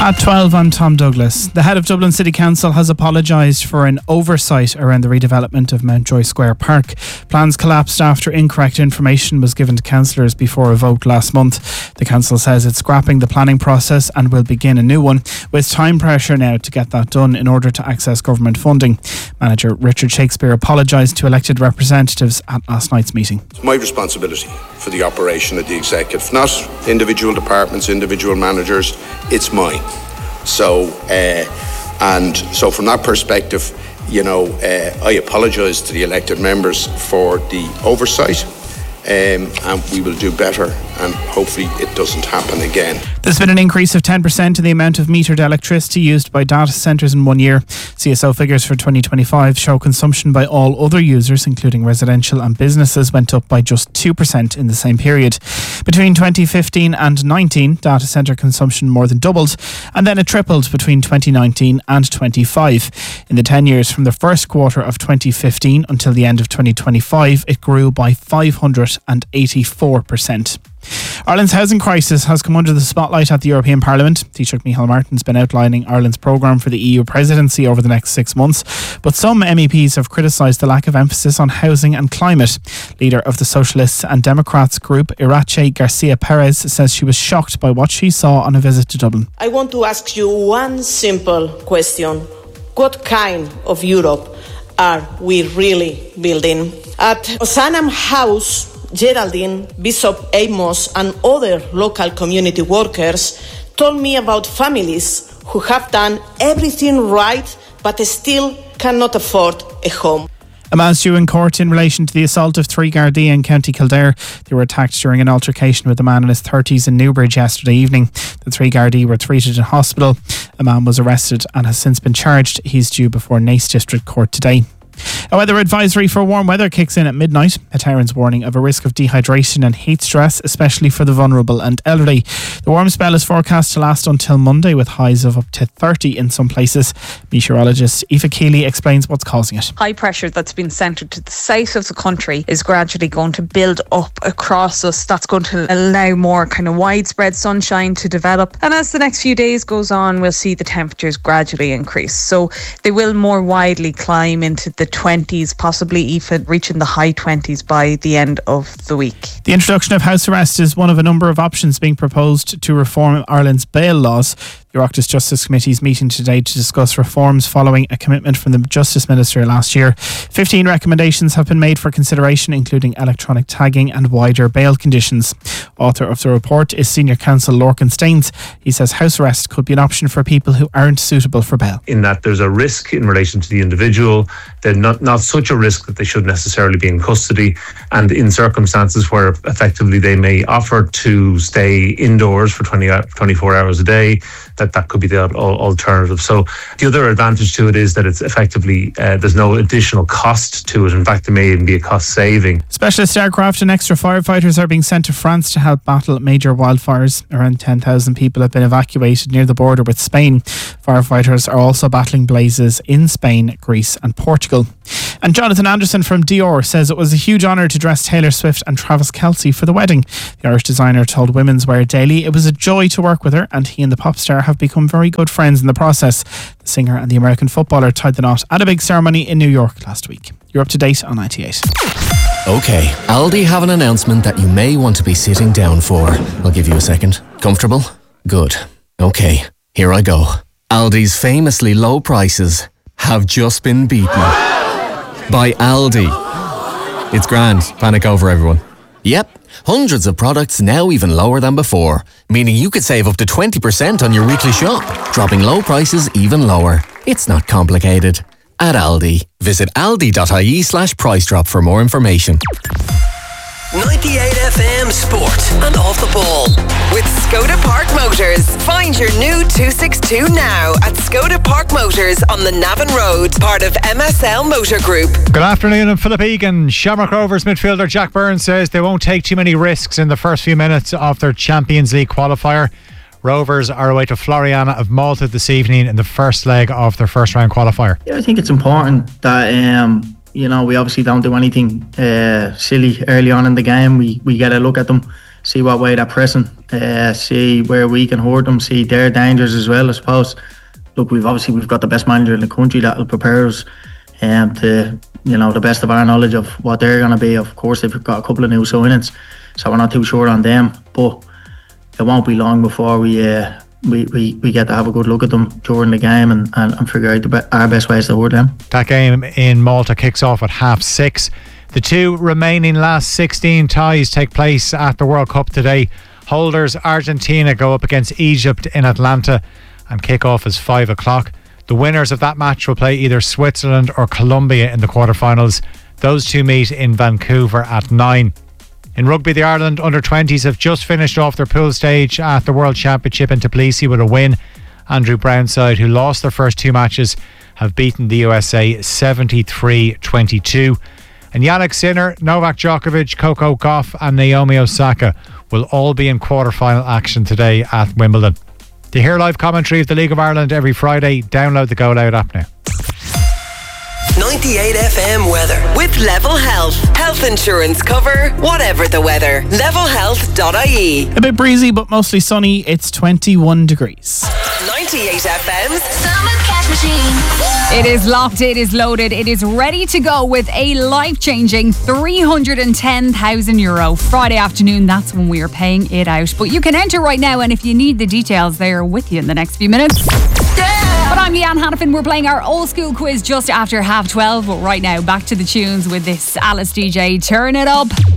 At 12, I'm Tom Douglas. The head of Dublin City Council has apologised for an oversight around the redevelopment of Mountjoy Square Park. Plans collapsed after incorrect information was given to councillors before a vote last month. The council says it's scrapping the planning process and will begin a new one, with time pressure now to get that done in order to access government funding. Manager Richard Shakespeare apologised to elected representatives at last night's meeting. It's my responsibility for the operation of the executive, not individual departments, individual managers. It's mine. So from that perspective, I apologise to the elected members for the oversight, and we will do better, and hopefully it doesn't happen again. There's been an increase of 10% in the amount of metered electricity used by data centres in 1 year. CSO figures for 2025 show consumption by all other users, including residential and businesses, went up by just 2% in the same period. Between 2015 and 19, data centre consumption more than doubled, and then it tripled between 2019 and 25. In the 10 years from the first quarter of 2015 until the end of 2025, it grew by 584%. Ireland's housing crisis has come under the spotlight at the European Parliament. Taoiseach Micheál Martin's been outlining Ireland's programme for the EU presidency over the next 6 months, but some MEPs have criticised the lack of emphasis on housing and climate. Leader of the Socialists and Democrats group, Irache Garcia Perez, says she was shocked by what she saw on a visit to Dublin. I want to ask you one simple question. What kind of Europe are we really building? At Ozanam House, Geraldine, Bishop Amos and other local community workers told me about families who have done everything right but still cannot afford a home. A man's due in court in relation to the assault of three Gardaí in County Kildare. They were attacked during an altercation with a man in his 30s in Newbridge yesterday evening. The three Gardaí were treated in hospital. A man was arrested and has since been charged. He's due before Naas District Court today. A weather advisory for warm weather kicks in at midnight. A Tyrant's warning of a risk of dehydration and heat stress, especially for the vulnerable and elderly. The warm spell is forecast to last until Monday, with highs of up to 30 in some places. Meteorologist Aoife Keeley explains what's causing it. High pressure that's been centred to the south of the country is gradually going to build up across us. That's going to allow more kind of widespread sunshine to develop. And as the next few days goes on, we'll see the temperatures gradually increase. So they will more widely climb into the 20s, possibly even reaching the high 20s by the end of the week. The introduction of house arrest is one of a number of options being proposed to reform Ireland's bail laws. The Oireachtas Justice Committee is meeting today to discuss reforms following a commitment from the Justice Minister last year. 15 recommendations have been made for consideration, including electronic tagging and wider bail conditions. Author of the report is Senior Counsel Lorcan Staines. He says house arrest could be an option for people who aren't suitable for bail. In that there's a risk in relation to the individual, they're not such a risk that they should necessarily be in custody, and in circumstances where effectively they may offer to stay indoors for 24 hours a day, that could be the alternative. So the other advantage to it is that it's effectively there's no additional cost to it. In fact, there may even be a cost saving. Specialist aircraft and extra firefighters are being sent to France to help battle major wildfires. Around 10,000 people have been evacuated near the border with Spain. Firefighters are also battling blazes in Spain, Greece and Portugal. And Jonathan Anderson from Dior says it was a huge honour to dress Taylor Swift and Travis Kelce for the wedding. The Irish designer told Women's Wear Daily it was a joy to work with her, and he and the pop star have become very good friends in the process. The singer and the American footballer tied the knot at a big ceremony in New York last week. You're up to date on 98. OK, Aldi have an announcement that you may want to be sitting down for. I'll give you a second. Comfortable? Good. OK, here I go. Aldi's famously low prices have just been beaten by Aldi. It's grand. Panic over, everyone. Yep, hundreds of products now even lower than before, meaning you could save up to 20% on your weekly shop, dropping low prices even lower. It's not complicated. At Aldi, visit aldi.ie/price drop for more information. 98 FM Sport and Off the Ball with Skoda Park Motors. Find your new 262 now at Skoda Park Motors on the Navan Road, part of MSL Motor Group. Good afternoon, I'm Philip Egan. Shamrock Rovers midfielder Jack Byrne says they won't take too many risks in the first few minutes of their Champions League qualifier. Rovers are away to Floriana of Malta this evening in the first leg of their first round qualifier. Yeah, I think it's important that we obviously don't do anything silly early on in the game. We get a look at them see what way they're pressing, see where we can hurt them, see their dangers as well, I suppose. Look, we've got the best manager in the country that will prepare us to, the best of our knowledge of what they're going to be. Of course, they've got a couple of new signings, so we're not too sure on them, but it won't be long before we get to have a good look at them during the game and figure out our best ways to hurt them. That game in Malta kicks off at 6:30. The two remaining last 16 ties take place at the World Cup today. Holders Argentina go up against Egypt in Atlanta, and kick-off is 5 o'clock. The winners of that match will play either Switzerland or Colombia in the quarterfinals. Those two meet in Vancouver at 9. In rugby, the Ireland under-20s have just finished off their pool stage at the World Championship in Tbilisi with a win. Andrew Brown's side, who lost their first two matches, have beaten the USA 73-22. And Yannick Sinner, Novak Djokovic, Coco Gauff and Naomi Osaka will all be in quarter-final action today at Wimbledon. To hear live commentary of the League of Ireland every Friday, download the Go Loud app now. 98 FM weather with Level Health. Health insurance cover, whatever the weather. Levelhealth.ie. A bit breezy but mostly sunny. It's 21 degrees. 98 FM's Summer Cash Machine. It is locked, it is loaded, it is ready to go with a life-changing €310,000. Friday afternoon, that's when we are paying it out. But you can enter right now, and if you need the details, they are with you in the next few minutes. But I'm Leanne Hannafin. We're playing our old school quiz just after 12:30. But right now, back to the tunes with this Alice DJ. Turn it up.